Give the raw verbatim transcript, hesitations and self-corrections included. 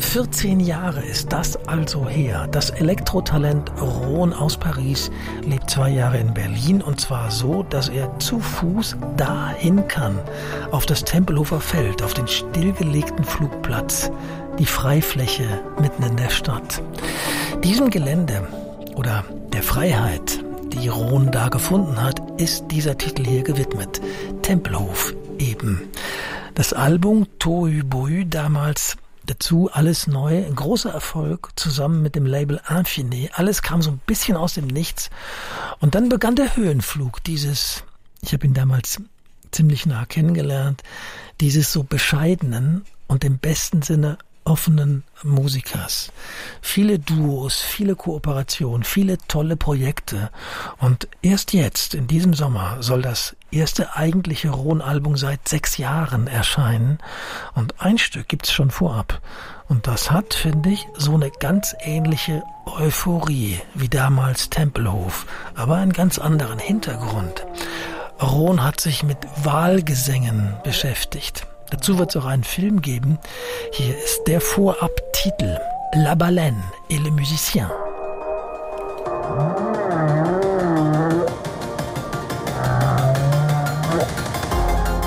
vierzehn Jahre ist das also her. Das Elektrotalent Ron aus Paris lebt zwei Jahre in Berlin, und zwar so, dass er zu Fuß dahin kann, auf das Tempelhofer Feld, auf den stillgelegten Flugplatz, die Freifläche mitten in der Stadt. Diesem Gelände oder der Freiheit, die Ron da gefunden hat, ist dieser Titel hier gewidmet. Tempelhof eben. Das Album Tohu Bohu damals dazu alles neu, ein großer Erfolg, zusammen mit dem Label Infine. Alles kam so ein bisschen aus dem Nichts. Und dann begann der Höhenflug dieses, ich habe ihn damals ziemlich nah kennengelernt, dieses so bescheidenen und im besten Sinne offenen Musikers. Viele Duos, viele Kooperationen, viele tolle Projekte. Und erst jetzt, in diesem Sommer, soll das erste eigentliche Ron-Album seit sechs Jahren erscheinen. Und ein Stück gibt's schon vorab. Und das hat, finde ich, so eine ganz ähnliche Euphorie wie damals Tempelhof, aber einen ganz anderen Hintergrund. Ron hat sich mit Wahlgesängen beschäftigt. Dazu wird es auch einen Film geben. Hier ist der Vorabtitel La Baleine et le Musicien.